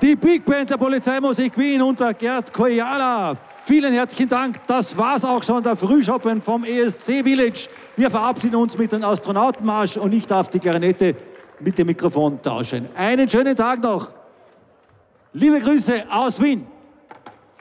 Die Big Band der Polizeimusik Wien unter Gerd Koyala. Vielen herzlichen Dank. Das war's auch schon, der Frühschoppen vom ESC Village. Wir verabschieden uns mit dem Astronautenmarsch und ich darf die Klarinette mit dem Mikrofon tauschen. Einen schönen Tag noch. Liebe Grüße aus Wien.